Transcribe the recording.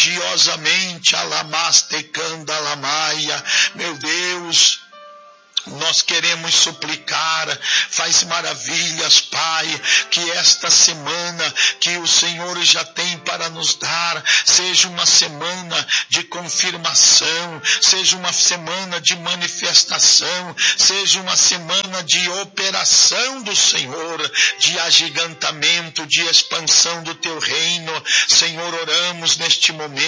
religiosamente, alamastecanda lamaia. Meu Deus, nós queremos suplicar, faz maravilhas, Pai, que esta semana que o Senhor já tem para nos dar, seja uma semana de confirmação, seja uma semana de manifestação, seja uma semana de operação do Senhor, de agigantamento, de expansão do Teu reino. Senhor, oramos neste momento,